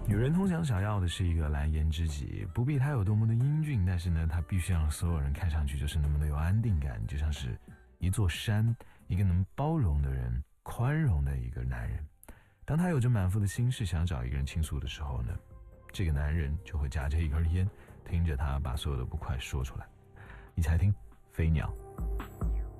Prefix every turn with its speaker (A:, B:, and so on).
A: 女人通常想要的是一个蓝颜知己，不必他有多么的英俊，但是呢，他必须让所有人看上去就是那么的有安定感，就像是一座山，一个能包容的人，宽容的一个男人。当他有着满腹的心事想找一个人倾诉的时候呢，这个男人就会夹着一根烟，听着他把所有的不快说出来。你猜听，飞鸟。